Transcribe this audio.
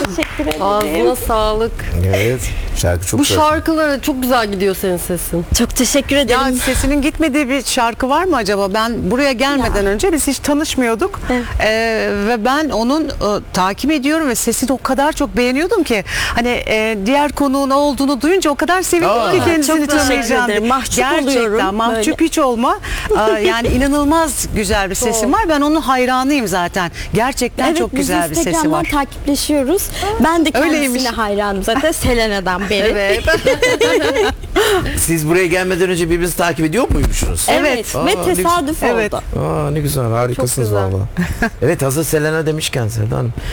Teşekkür ederim. Ağzına sağlık. Evet. Şarkı çok Bu güzel. şarkılara çok güzel gidiyor senin sesin. Çok teşekkür Ya ederim. sesinin gitmediği bir şarkı var mı acaba? Ben buraya gelmeden önce biz hiç tanışmıyorduk. Evet. Ve ben onun takip ediyorum ve sesini o kadar çok beğeniyordum ki hani diğer konuğun ne olduğunu duyunca o kadar sevindim ki kendisini çok teşekkür tanıyacağım. ederim. Mahcup oluyorum Gerçekten mahcup hiç olma. Yani inanılmaz güzel bir sesin var. Ben onun hayranıyım zaten. Gerçekten Evet, çok biz güzel bir sesi Instagram'dan var. takipleşiyoruz. Ben de kendisine Öyleymiş. hayranım zaten Selena'dan beri. Evet. Siz buraya gelmeden önce birbirinizi takip ediyor muymuşsunuz? Evet. Aa, Ve ne tesadüf güzel. Evet. oldu. Aa, ne güzel, harikasınız Çok güzel. valla. Evet, hazır Selena demişken Seda Hanım,